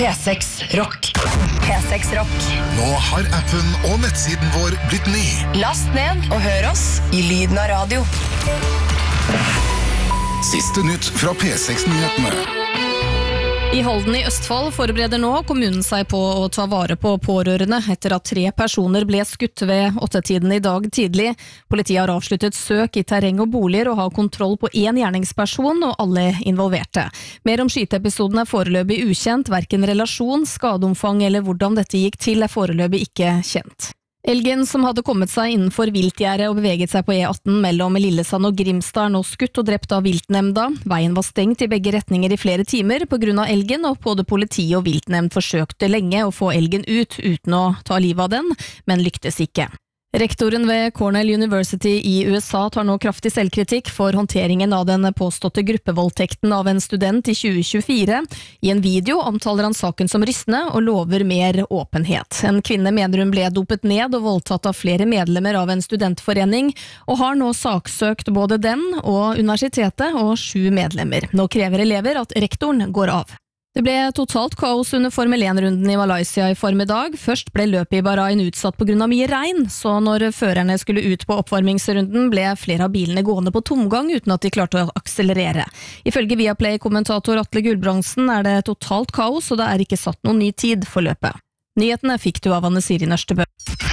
P6 Rock. P6 Rock. Nå har appen og nettsiden vår blitt ny. Last ned og hør oss i lyden av radio. Siste nytt fra P6-nyhetene. I Halden i Østfold forbereder nå kommunen seg på å ta vare på pårørende etter at 3 personer ble skutt ved 8-tiden i dag tidlig. Politiet har avsluttet søk i terreng og boliger og har kontroll på 1 gjerningsperson og alle involverte. Mer om skyteepisoden er foreløpig ukjent, hverken relasjon, skadeomfang eller hvordan dette gikk til er foreløpig ikke kjent. Elgen som hadde kommet seg innenfor viltgjerdet og beveget seg på E18 mellom Lillesand og Grimstad er nå skutt og drept av viltnemnda. Veien var stengt i begge retninger i flere timer på grunn av elgen, og både politi og viltnemnd forsøkte lenge å få elgen ut uten å ta livet av den, men lyktes ikke. Rektoren ved Cornell University i USA tar nå kraftig selvkritikk for håndteringen av den påståtte gruppevoldtekten av en student i 2024. I en video omtaler han saken som rystende og lover mer åpenhet. En kvinne mener hun ble dopet ned og voldtatt av flere medlemmer av en studentforening, og har nå saksøkt både den og universitetet og 7 medlemmer. Nå krever elever at rektoren går av. Det ble totalt kaos under Formel 1-runden i Malaysia i formiddag. Først ble løpet i Bahrain utsatt på grunn av mye regn, så når førerne skulle ut på oppvarmingsrunden ble flere av bilene gående på tomgang uten at de klarte å akselerere. Ifølge Viaplay-kommentator Atle Gulbrandsen er det totalt kaos, og det er ikke satt noen ny tid for løpet. Nyhetene fikk du av Anne Siri Nørstebø.